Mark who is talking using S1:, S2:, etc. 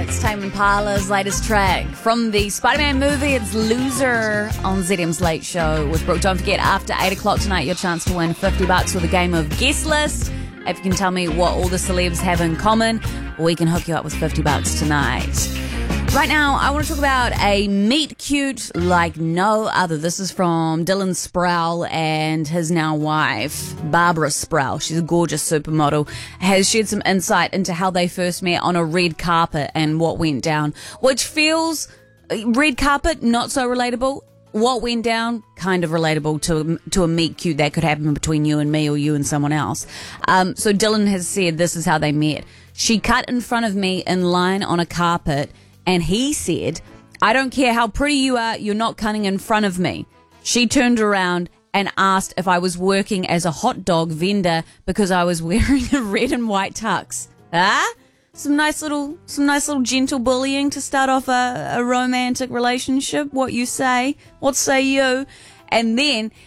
S1: That's Tame Impala's latest track from the Spider-Man movie. It's Loser on ZM's Late Show with Brooke. Don't forget, after 8 o'clock tonight, your chance to win $50 with a game of Guest List. If you can tell me what all the celebs have in common, we can hook you up with $50 tonight. Right now, I want to talk about a meet cute like no other. This is from Dylan Sproul and his now wife, Barbara Sproul. She's a gorgeous supermodel. Has shared some insight into how they first met on a red carpet and what went down, which feels red carpet, not so relatable. What went down, kind of relatable to a meet cute that could happen between you and me or you and someone else. So Dylan has said this is how they met. She cut in front of me in line on a carpet, and he said, "I don't care how pretty you are, you're not cutting in front of me." She turned around and asked if I was working as a hot dog vendor because I was wearing a red and white tux. Some nice little gentle bullying to start off a romantic relationship. What you say? What say you? And then